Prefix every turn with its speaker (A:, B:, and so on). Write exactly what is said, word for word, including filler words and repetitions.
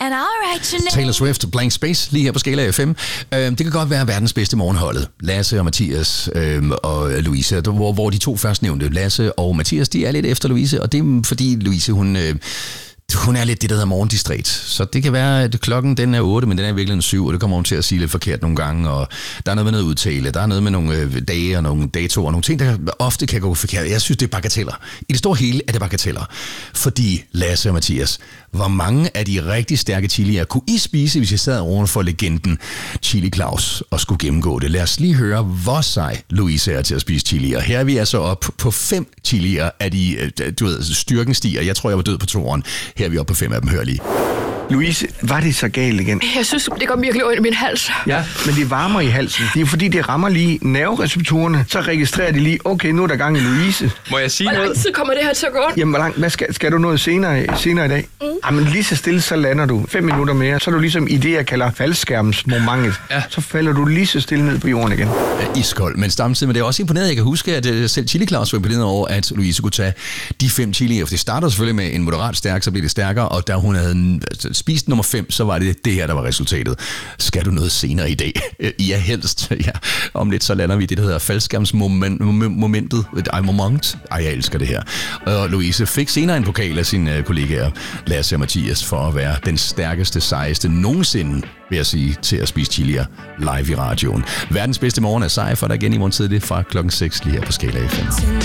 A: And I'll write your name.
B: Taylor Swift, Blank Space, lige her på Skala F M. Øh, det kan godt være verdens bedste morgenholdet. Lasse og Mathias øh, og Louise, hvor, hvor de to først nævnte, Lasse og Mathias, de er lidt efter Louise, og det er fordi Louise, hun... Øh, Hun er lidt det, der hedder morgendistræt. Så det kan være, at klokken den er otte, men den er virkelig en syv, og det kommer hun til at sige lidt forkert nogle gange. Og der er noget med noget udtale, der er noget med nogle øh, dage og nogle datoer, og nogle ting, der ofte kan gå forkert. Jeg synes, det er bagateller. I det store hele er det bagateller. Fordi, Lasse og Mathias, hvor mange af de rigtig stærke chilier kunne I spise, hvis I sad oven for legenden Chili Claus og skulle gennemgå det? Lad os lige høre, hvor sej Louise er til at spise chilier. Her er vi altså op på fem chilier af de, du ved, styrken stiger. Jeg tror, jeg var død på toeren. Her er vi oppe på fem af dem, hør lige.
C: Louise, var det så galt igen?
D: Jeg synes, det går virkelig ondt i min hals.
C: Ja, men det varmer i halsen. Det er fordi, det rammer lige nervereceptorerne. Så registrerer de lige, okay, nu er der gang i Louise.
E: Må jeg sige
D: Hvor
E: noget?
D: lang tid kommer det her til at gå ondt?
C: Jamen, hvor langt, hvad skal, skal du noget senere, senere i dag? Mm. Jamen, lige så stille, så lander du. Fem minutter mere, så er du ligesom i det, jeg kalder faldskærmsmomentet. Ja. Så falder du lige så stille ned på jorden igen.
B: Ja, iskold, men samtidig med det er også imponeret. Jeg kan huske, at selv Chili Claus var imponeret over, at Louise kunne tage de fem chilier. For det starter selvfølgelig med en moderat stærk, så bliver det stærkere, og da hun havde spist nummer fem, så var det det her, der var resultatet. Skal du noget senere i dag? Ja, helst. Ja. Om lidt, så lander vi det, der hedder faldskærmsmomentet. Ej, moment. Ej, jeg elsker det her. Og Louise fik senere en pokal af sine kollegaer, Lasse og Mathias, for at være den stærkeste, sejeste nogensinde, vil jeg sige, til at spise chilier live i radioen. Verdens bedste morgen er sej for dig igen i morgen tidlig fra klokken seks lige her på Skala F M.